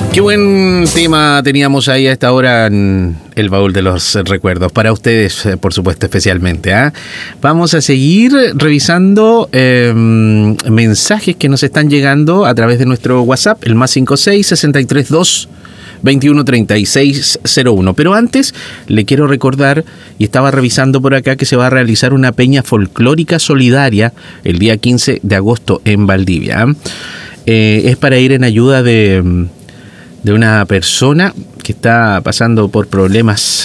Qué buen tema teníamos ahí a esta hora en el baúl de los recuerdos. Para ustedes, por supuesto, especialmente. Vamos a seguir revisando mensajes que nos están llegando a través de nuestro WhatsApp, el +56 632 213601. Pero antes le quiero recordar, y estaba revisando por acá, que se va a realizar una peña folclórica solidaria el día 15 de agosto en Valdivia. Es para ir en ayuda de una persona que está pasando por problemas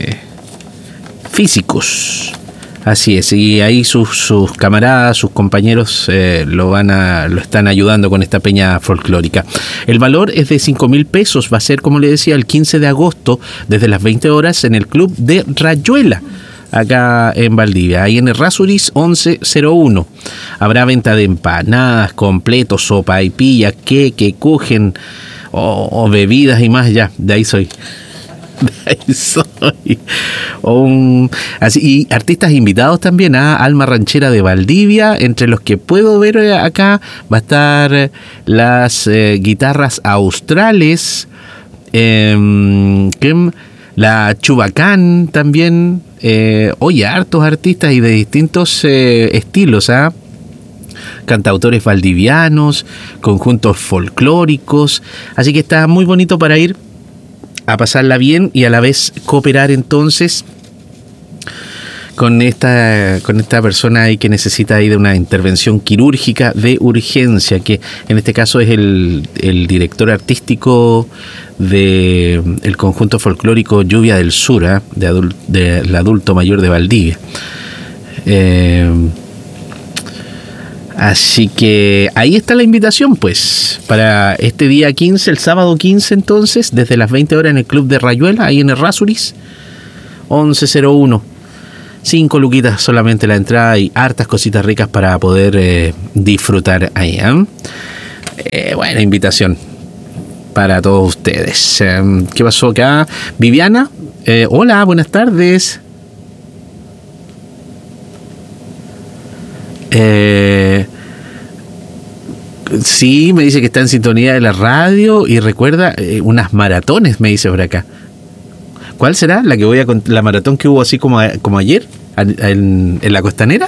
físicos. Así es, y ahí sus camaradas, sus compañeros lo están ayudando con esta peña folclórica. El valor es de 5.000 pesos, va a ser, como le decía, el 15 de agosto, desde las 20 horas, en el Club de Rayuela, acá en Valdivia, ahí en el Errázuriz 1101. Habrá venta de empanadas, completos, sopaipillas, queque, kuchen, o bebidas y más. Ya, de ahí soy. Así, y artistas invitados también a Alma Ranchera de Valdivia. Entre los que puedo ver acá va a estar las guitarras australes, la Chubacán también. Oye, hartos artistas y de distintos estilos, cantautores valdivianos, conjuntos folclóricos. Así que está muy bonito para ir a pasarla bien y a la vez cooperar entonces con esta persona ahí que necesita ahí de una intervención quirúrgica de urgencia, que en este caso es el director artístico del conjunto folclórico Lluvia del Sur, del adulto mayor de Valdivia. Así que ahí está la invitación, pues, para este día 15, el sábado 15 entonces, desde las 20 horas en el Club de Rayuela, ahí en el Errázuriz 1101. 5 luquitas solamente la entrada y hartas cositas ricas para poder disfrutar ahí. Buena invitación para todos ustedes. ¿Qué pasó acá? Viviana, hola, buenas tardes. Sí, me dice que está en sintonía de la radio y recuerda unas maratones, me dice por acá. ¿Cuál será? ¿La maratón que hubo así como ayer en la Costanera?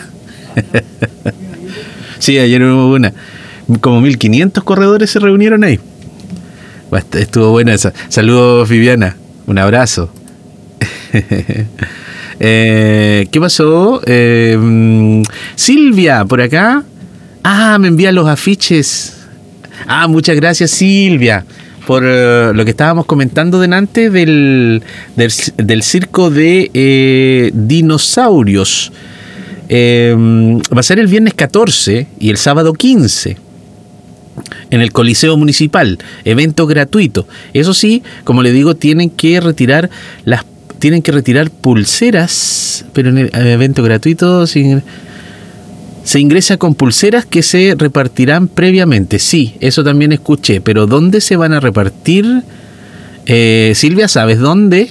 Sí, ayer hubo una. Como 1.500 corredores se reunieron ahí. Estuvo buena esa. Saludos, Viviana. Un abrazo. ¿Qué pasó? Silvia, por acá. Me envía los afiches. Muchas gracias, Silvia, por lo que estábamos comentando delante del circo de dinosaurios. Va a ser el viernes 14 y el sábado 15 en el Coliseo Municipal, evento gratuito. Eso sí, como le digo, tienen que retirar pulseras, pero en el evento gratuito se ingresa con pulseras que se repartirán previamente. Sí, eso también escuché, pero ¿dónde se van a repartir? Silvia, ¿sabes dónde?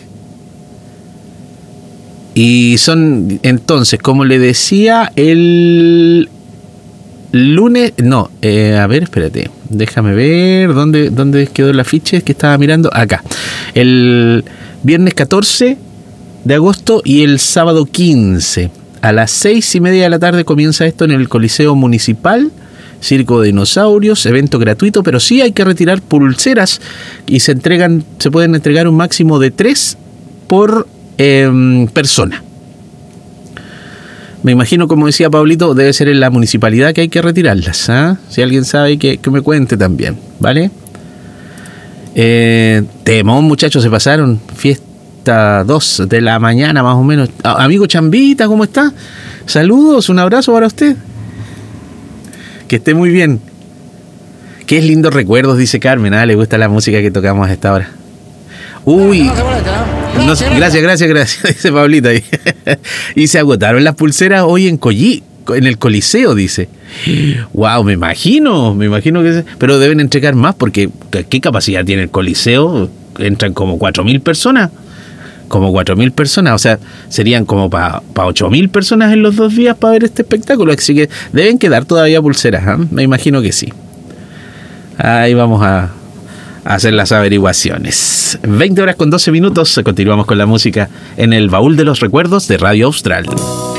Y son, entonces, como le decía, el lunes... No, a ver, espérate. Déjame ver dónde quedó el afiche que estaba mirando. Acá. El viernes 14 de agosto y el sábado 15. A las 6:30 de la tarde comienza esto en el Coliseo Municipal, Circo de Dinosaurios, evento gratuito, pero sí hay que retirar pulseras y se pueden entregar un máximo de 3 por persona. Me imagino, como decía Pablito, debe ser en la municipalidad que hay que retirarlas. Si alguien sabe, que me cuente también, ¿vale? Temón, muchachos, se pasaron. Fiesta 2 de la mañana más o menos. Amigo Chambita, ¿cómo está? Saludos, un abrazo para usted. Que esté muy bien. Qué lindos recuerdos, dice Carmen. Le gusta la música que tocamos a esta hora. Uy. Gracias, dice Pablita. Y se agotaron las pulseras hoy en el Coliseo, dice. Wow, me imagino que... Pero deben entregar más, porque ¿qué capacidad tiene el Coliseo? Entran como 4.000 personas. O sea, serían como para 8.000 personas en los 2 días para ver este espectáculo. Así que deben quedar todavía pulseras, Me imagino que sí. Ahí vamos a hacer las averiguaciones. 20 horas con 12 minutos, continuamos con la música en el baúl de los recuerdos de Radio Austral.